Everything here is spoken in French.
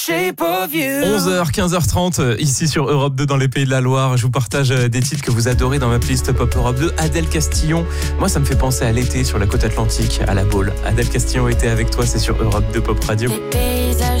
11h, 15h30, ici sur Europe 2 dans les Pays de la Loire. Je vous partage des titres que vous adorez dans ma playlist Pop Europe 2. Adèle Castillon, moi ça me fait penser à l'été sur la côte atlantique, à la Baule. Adèle Castillon était avec toi, c'est sur Europe 2 Pop Radio.